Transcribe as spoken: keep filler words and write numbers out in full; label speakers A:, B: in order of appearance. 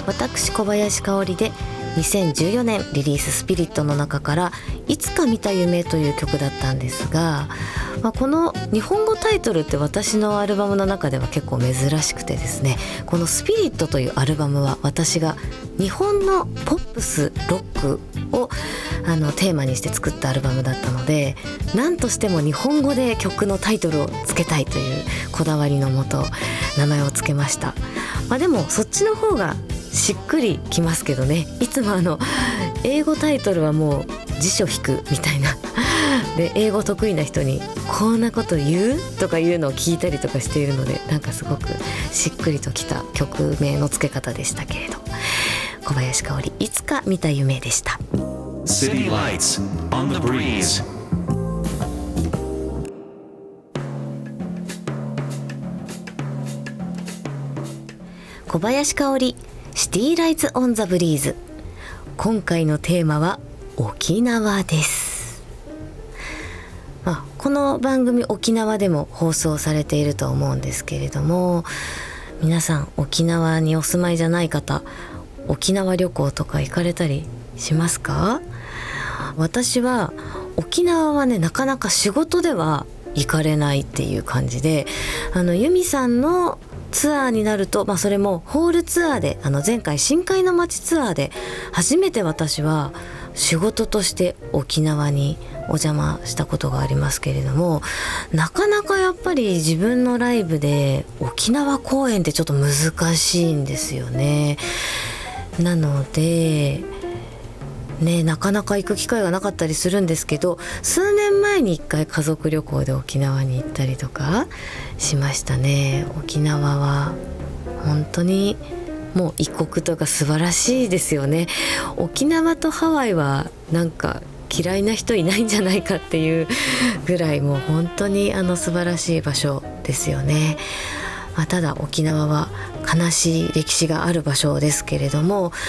A: 私小林香織でにせんじゅうよねんリリーススピリットの中からいつか見た夢という曲だったんですが、まあ、この日本語タイトルって私のアルバムの中では結構珍しくてですね、このスピリットというアルバムは私が日本のポップスロックをあのテーマにして作ったアルバムだったので、何としても日本語で曲のタイトルをつけたいというこだわりのもと名前をつけました。まあ、でもそっちの方がしっくりきますけどね。いつもあの英語タイトルはもう辞書引くみたいなで、英語得意な人にこんなこと言うとかいうのを聞いたりとかしているので、なんかすごくしっくりときた曲名の付け方でしたけれど、小林香織いつか見た夢でした。
B: City Lights on the Breeze。
A: 小林香織シティライツオンザブリーズ。今回のテーマは沖縄です。まあ、この番組沖縄でも放送されていると思うんですけれども、皆さん沖縄にお住まいじゃない方、沖縄旅行とか行かれたりしますか？私は沖縄はね、なかなか仕事では行かれないっていう感じで、あの由美さんのツアーになると、まあ、それもホールツアーで、あの前回深海の街ツアーで初めて私は仕事として沖縄にお邪魔したことがありますけれども、なかなかやっぱり自分のライブで沖縄公演ってちょっと難しいんですよね。なのでね、なかなか行く機会がなかったりするんですけど、数年前に一回家族旅行で沖縄に行ったりとかしましたね。沖縄は本当にもう異国とか素晴らしいですよね。沖縄とハワイはなんか嫌いな人いないんじゃないかっていうぐらい、もう本当にあの素晴らしい場所ですよね。まあ、ただ沖縄は悲しい歴史がある場所ですけれども、